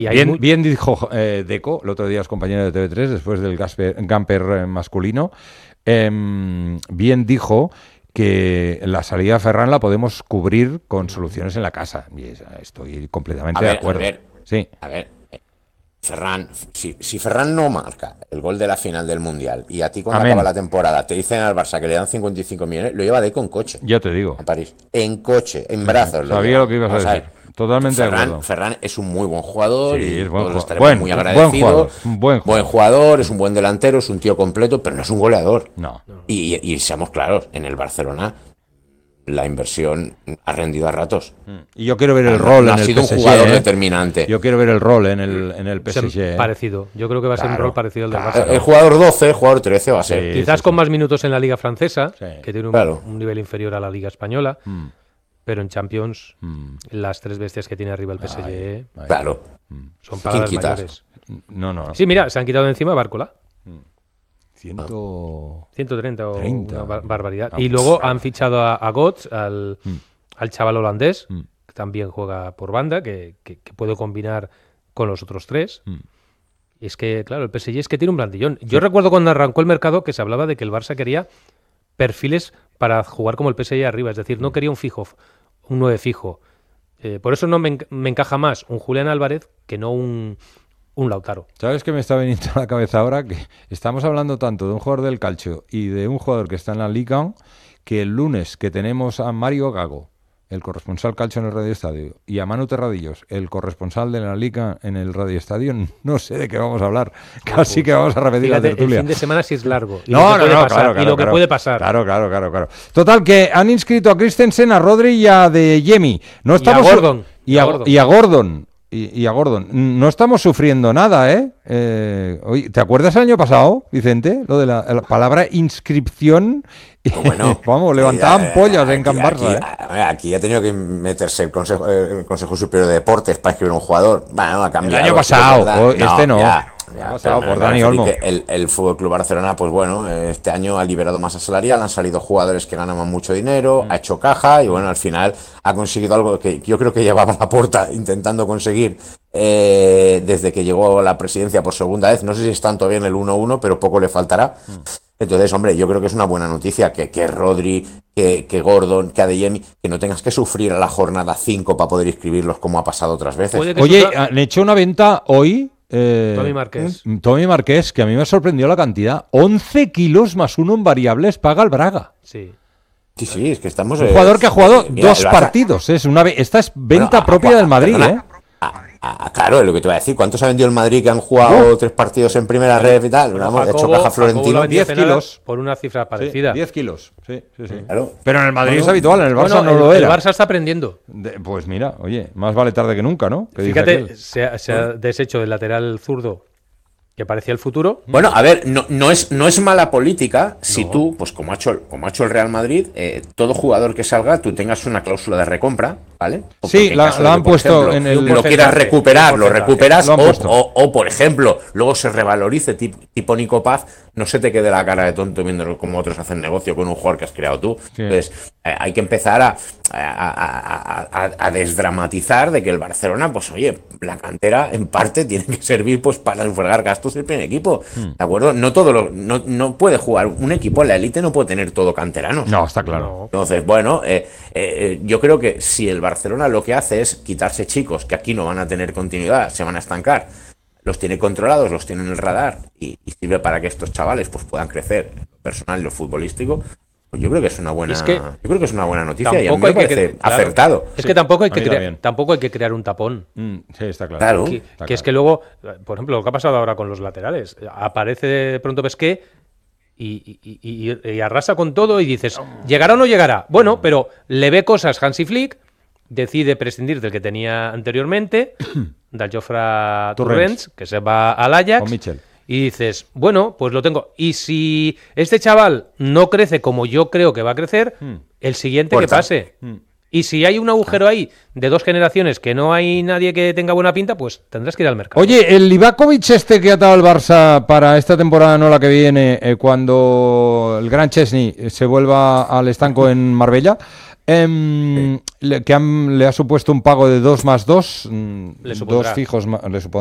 Bien dijo Deco, el otro día es compañero de TV3, después del Gamper masculino, bien dijo que la salida de Ferran la podemos cubrir con soluciones en la casa. Y estoy completamente de acuerdo. A ver, Ferran, si Ferran no marca el gol de la final del Mundial y a ti cuando acaba la temporada te dicen al Barça que le dan 55 millones, lo lleva Deco en coche. Ya te digo. A París. En coche, en brazos. Sabía lo que ibas a decir. Totalmente de acuerdo. Ferran es un muy buen jugador y es buen estaremos muy agradecidos. Buen jugador, es un buen delantero, es un tío completo, pero no es un goleador. No. Y seamos claros, en el Barcelona la inversión ha rendido a ratos. Y yo quiero ver el rol en el PSG. Ha sido un jugador determinante. Yo quiero ver el rol en el PSG. Parecido. Yo creo que va a ser un rol parecido al del Barça. El jugador 12, el jugador 13 va a ser. Quizás con más minutos en la Liga Francesa, que tiene un nivel inferior a la Liga Española. Pero en Champions, las tres bestias que tiene arriba el PSG son paradas mayores. No. Sí, mira, se han quitado de encima Bárcola. 130 o una barbaridad. Y luego han fichado a Götze, al chaval holandés, que también juega por banda, que puede combinar con los otros tres. Y es que, claro, el PSG es que tiene un plantillón. Yo recuerdo cuando arrancó el mercado que se hablaba de que el Barça quería perfiles para jugar como el PSG arriba, es decir, no quería un 9 fijo. Por eso no me encaja más un Julián Álvarez que no un Lautaro. ¿Sabes qué me está viniendo a la cabeza ahora? Que estamos hablando tanto de un jugador del Calcio y de un jugador que está en la Liga, que el lunes que tenemos a Mario Gago, el corresponsal Calcio en el Radio Estadio, y a Manu Terradillos, el corresponsal de la Liga en el Radio Estadio, no sé de qué vamos a hablar. Casi que vamos a repetir la tertulia. El fin de semana sí es largo. Y lo que puede pasar. Claro. Total, que han inscrito a Christensen, a Rodri y a De Jemi. No estamos y a Gordon. Y a Gordon. No estamos sufriendo nada, Oye, ¿te acuerdas el año pasado, Vicente? Lo de la palabra inscripción. Bueno, vamos, levantaban pollas en Can Barça. Aquí ha tenido que meterse el Consejo Superior de Deportes para inscribir un jugador. Bueno, ha cambiado. El año pasado, no. Por Dani Olmo. El Fútbol Club Barcelona, pues bueno, este año ha liberado masa salarial, han salido jugadores que ganaban mucho dinero, ha hecho caja y bueno, al final ha conseguido algo que yo creo que llevaba a la puerta intentando conseguir desde que llegó a la presidencia por segunda vez. No sé si están todavía en el 1-1, pero poco le faltará. Entonces, hombre, yo creo que es una buena noticia que Rodri, que Gordon, que Adeyemi, que no tengas que sufrir a la jornada 5 para poder inscribirlos como ha pasado otras veces. Oye, han hecho una venta hoy. Tommy Marqués, que a mí me sorprendió la cantidad. 11 kilos más uno en variables paga el Braga. Sí, es que estamos... Un jugador que ha jugado dos partidos. Esta es venta propia del Madrid, claro, es lo que te voy a decir. ¿Cuántos ha vendido el Madrid que han jugado 3 partidos en primera red y tal? Bueno, hecho caja Florentino. 10 kilos. Por una cifra parecida. 10 kilos, sí. Claro. Pero en el Madrid es habitual, en el Barça no lo era. El Barça está aprendiendo. Pues mira, oye, más vale tarde que nunca, ¿no? Fíjate, se ha deshecho del lateral zurdo que parecía el futuro. Bueno, a ver, no es mala política si tú, pues como ha hecho el Real Madrid, todo jugador que salga, tú tengas una cláusula de recompra, ¿vale? Sí, la han puesto en el... Lo quieras recuperar, lo recuperas, o por ejemplo, luego se revalorice tipo Nico Paz, no se te quede la cara de tonto viendo cómo otros hacen negocio con un jugador que has creado tú. Sí. Entonces, hay que empezar a desdramatizar de que el Barcelona, pues oye, la cantera en parte tiene que servir pues para sufragar gastos del primer equipo, ¿de acuerdo? No puede jugar un equipo en la élite, no puede tener todo canteranos. No, está claro. Entonces, bueno, yo creo que si el Barcelona lo que hace es quitarse chicos que aquí no van a tener continuidad, se van a estancar, los tiene controlados, los tiene en el radar y sirve para que estos chavales pues puedan crecer en lo personal y lo futbolístico. Pues yo creo que es una buena, noticia y a mí me parece acertado. Es que tampoco hay que crear un tapón. Sí, está claro. Es que luego, por ejemplo, lo que ha pasado ahora con los laterales, aparece de pronto Pesqué y arrasa con todo y dices, ¿llegará o no llegará? Bueno, pero le ve cosas Hansi Flick, decide prescindir del que tenía anteriormente, del Jofre Torrents, que se va al Ajax. Con Mitchell. Y dices, bueno, pues lo tengo. Y si este chaval no crece como yo creo que va a crecer, el siguiente que pase. Y si hay un agujero ahí de 2 generaciones que no hay nadie que tenga buena pinta, pues tendrás que ir al mercado. Oye, el Livakovic que ha dado el Barça para esta temporada, no la que viene, cuando el Gran Chesney se vuelva al estanco en Marbella, le ha supuesto un pago de 2 más 2, Le dos supondrá. fijos, le supondrá